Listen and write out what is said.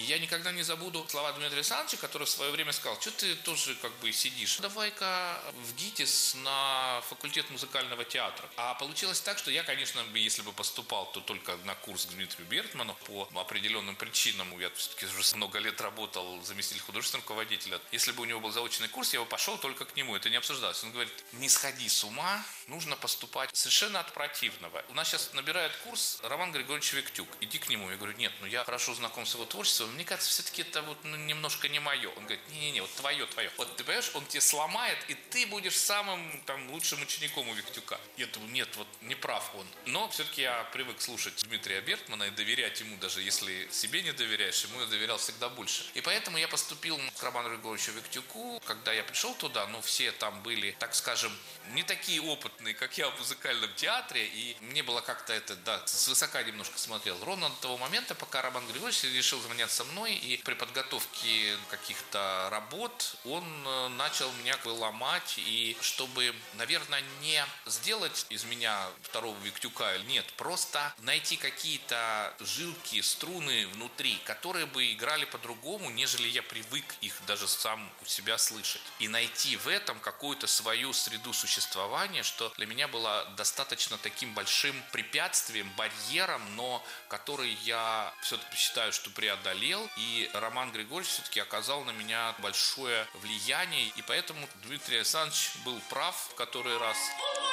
я никогда не забуду слова Дмитрия Александровича, который в свое время сказал: что ты тоже как бы сидишь, давай-ка в ГИТИС на факультет музыкального театра. А получилось так, что я, конечно, если бы поступал, то только на курс к Дмитрию Бертману по определенным причинам. Я все-таки уже много лет работал заместителем художественного руководителя. Если бы у него был заочный курс, я бы пошел только к нему. Это не обсуждалось. Он говорит: не сходи с ума, нужно поступать совершенно от противного. У нас сейчас набирает курс Роман Григорьевич Виктюк. Иди к нему. Я говорю: нет, я хорошо знаком с его творчеством. Мне кажется, все-таки это немножко не мое. Он говорит: не-не-не, вот твое. Вот ты понимаешь, он тебе сломает, и ты будешь самым лучшим учеником у Виктюка. Я думаю: нет, вот не прав он. Но все-таки я привык слушать Дмитрия Бертмана и доверять ему, даже если себе не доверяешь, ему я доверял всегда больше. И поэтому я поступил к Роману Григорьевичу Виктюку. Когда я пришел туда, все там были, так скажем, не такие опытные, как я в музыкальном театре, и мне было как-то это, свысока немножко смотрел. Ровно до того момента, пока Роман Григорьевич решил заняться мной, и при подготовке каких-то работ он начал меня ломать, и чтобы, наверное, не сделать из меня второго Виктюка, нет, просто найти какие-то жилки, струны внутри, которые бы играли по-другому, нежели я привык их даже сам у себя слышать. И найти в этом какую-то свою среду существования, что для меня было достаточно таким большим препятствием, барьером, но который я все-таки считаю, что преодолел. И Роман Григорьевич все-таки оказал на меня большое влияние. И поэтому Дмитрий Александрович был прав в который раз.